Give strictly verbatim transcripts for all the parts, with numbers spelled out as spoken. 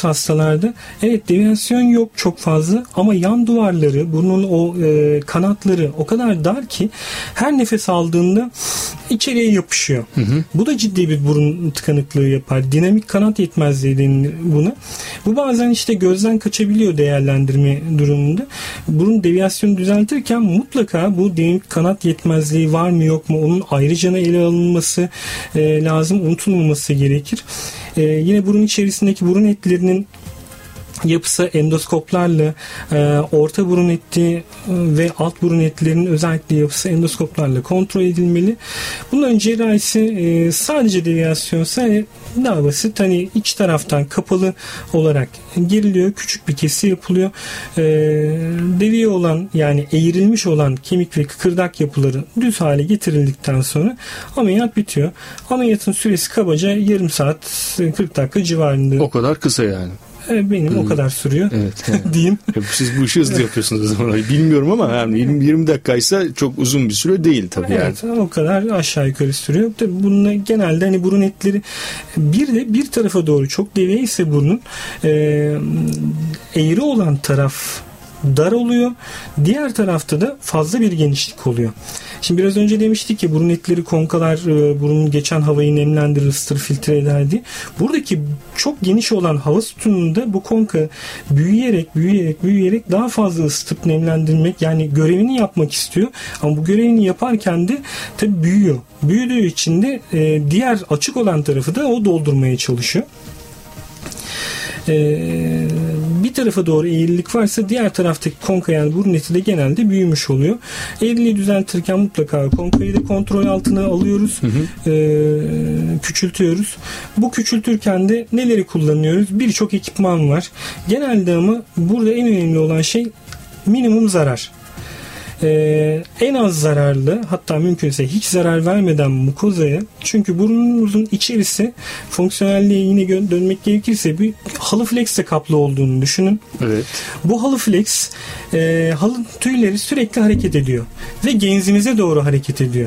yaptığımız hastalarda evet deviyasyon yok çok fazla ama yan duvarları, burnun o e, kanatları o kadar dar ki her nefes aldığında içeriye yapışıyor. Hı hı. Bu da ciddi bir burun tıkanıklığı yapar. Dinamik kanat yetmezliği denilir buna. Bu bazen işte gözden kaçabiliyor değerlendirme durumunda. Burun deviyasyonu düzeltirken mutlaka bu dinamik kanat yetmezliği var mı yok mu onun ayrıca ele alınması e, lazım, unutulmaması gerekir. E, yine burun içerisindeki burun etlerinin yapısı endoskoplarla, e, orta burun eti ve alt burun etlerinin özellikle yapısı endoskoplarla kontrol edilmeli. Bunların cerrahisi e, sadece deviyasyonsa e, daha basit. Hani iç taraftan kapalı olarak giriliyor. Küçük bir kesi yapılıyor. E, deviye olan yani eğrilmiş olan kemik ve kıkırdak yapıları düz hale getirildikten sonra ameliyat bitiyor. Ameliyatın süresi kabaca yarım saat kırk dakika civarında. O kadar kısa yani. Benim hmm. o kadar sürüyor. Evet. Yani. Diyeyim. Siz bu işi hızlı yapıyorsunuz o zaman. Bilmiyorum ama yani yirmi yirmi dakikaysa çok uzun bir süre değil tabii evet, yani. O kadar aşağı yukarı sürüyor. Tabii bununla genelde hani burun etleri bir de bir tarafa doğru çok deviye ise burnun e, eğri olan taraf dar oluyor. Diğer tarafta da fazla bir genişlik oluyor. Şimdi biraz önce demiştik ki burun etleri konkalar burunun geçen havayı nemlendirir, ısıtır, filtre ederdi. Buradaki çok geniş olan hava sütununda bu konka büyüyerek, büyüyerek, büyüyerek daha fazla ısıtıp nemlendirmek yani görevini yapmak istiyor. Ama bu görevini yaparken de tabii büyüyor. Büyüdüğü için de diğer açık olan tarafı da o doldurmaya çalışıyor. Ee, bir tarafa doğru eğrilik varsa diğer taraftaki konka yani burun eti de genelde büyümüş oluyor. Eğriliği düzeltirken mutlaka konkayı da kontrol altına alıyoruz. Hı hı. Ee, küçültüyoruz. Bu küçültürken de neleri kullanıyoruz? Birçok ekipman var. Genelde ama burada en önemli olan şey minimum zarar. Ee, en az zararlı hatta mümkünse hiç zarar vermeden mukozaya çünkü burnunuzun içerisi fonksiyonelliğe yine gö- dönmek gerekirse bir halı flexle kaplı olduğunu düşünün. Evet. Bu halı flex e, halı tüyleri sürekli hareket ediyor ve genzimize doğru hareket ediyor.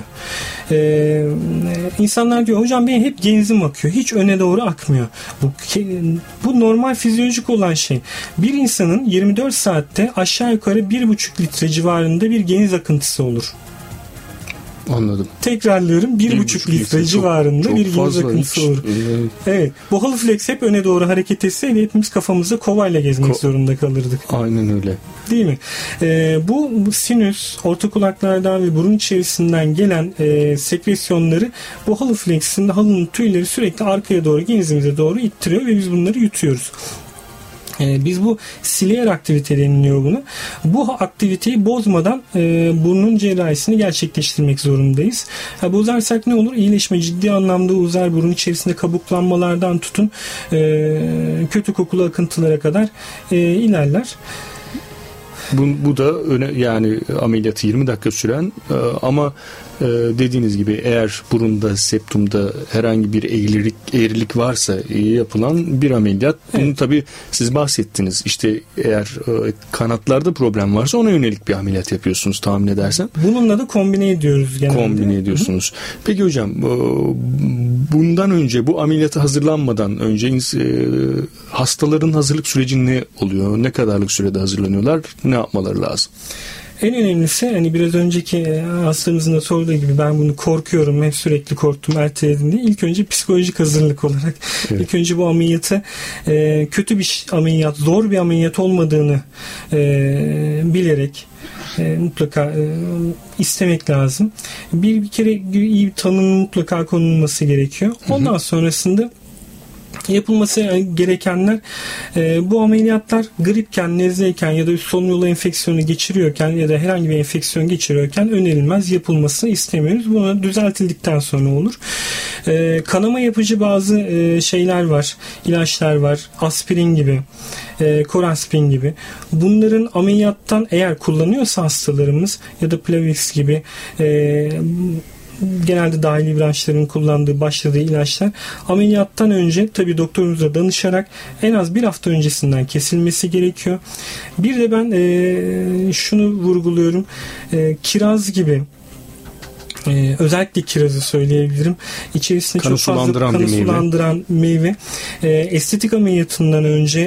Ee, insanlar diyor hocam benim hep genzim akıyor. Hiç öne doğru akmıyor. Bu, bu normal fizyolojik olan şey. Bir insanın yirmi dört saatte aşağı yukarı bir buçuk litre civarında bir geniz akıntısı olur. Anladım. Tekrarlıyorum. Bir, bir buçuk litre, litre civarında çok, çok bir geniz akıntısı olur. Evet. evet. Bu halı flex hep öne doğru hareket etseydi hepimiz kafamızda kovayla gezmek Ko- zorunda kalırdık. Aynen öyle. Değil mi? Ee, bu, bu sinüs, ortakulaklardan ve burun içerisinden gelen e, sekresyonları bu halı flex'in halının tüyleri sürekli arkaya doğru genizimize doğru ittiriyor ve biz bunları yutuyoruz. Biz bu ciliar aktivite deniliyor bunu. Bu aktiviteyi bozmadan e, burnun cerrahisini gerçekleştirmek zorundayız. Ha, bozarsak ne olur? İyileşme ciddi anlamda uzar. Burun içerisinde kabuklanmalardan tutun e, kötü kokulu akıntılara kadar e, ilerler. Bu, bu da öne, yani ameliyatı yirmi dakika süren e, ama e, dediğiniz gibi eğer burunda, septumda herhangi bir eğrilik, eğrilik varsa e, yapılan bir ameliyat. Evet. Bunu tabii siz bahsettiniz. İşte eğer e, kanatlarda problem varsa ona yönelik bir ameliyat yapıyorsunuz tahmin edersem. Bununla da kombine ediyoruz genelde. Kombine ediyorsunuz. Hı-hı. Peki hocam e, bundan önce bu ameliyata hazırlanmadan önce e, hastaların hazırlık süreci ne oluyor? Ne kadarlık sürede hazırlanıyorlar? Ne yapmaları lazım? En önemlisi hani biraz önceki hastamızın da sorduğu gibi ben bunu korkuyorum, hep sürekli korktum, erteledim diye. İlk önce psikolojik hazırlık olarak evet. ilk önce bu ameliyatı e, kötü bir ameliyat, zor bir ameliyat olmadığını e, bilerek e, mutlaka e, istemek lazım. Bir, bir kere iyi bir tanının mutlaka konulması gerekiyor. Ondan hı hı. sonrasında yapılması gerekenler e, bu ameliyatlar gripken, nezleyken ya da üst solunum yolu enfeksiyonu geçiriyorken ya da herhangi bir enfeksiyon geçiriyorken önerilmez, yapılmasını istemiyoruz. Bunu düzeltildikten sonra olur. E, kanama yapıcı bazı e, şeyler var, ilaçlar var, aspirin gibi, e, koraspin gibi. Bunların ameliyattan eğer kullanıyorsa hastalarımız ya da Plavix gibi e, genelde dahili branşların kullandığı, başladığı ilaçlar ameliyattan önce tabii doktorunuza danışarak en az bir hafta öncesinden kesilmesi gerekiyor. Bir de ben e, şunu vurguluyorum. E, kiraz gibi Ee, özellikle kirazı söyleyebilirim. İçerisinde kanı çok fazla kanı sulandıran meyve. meyve. Ee, estetik ameliyatından önce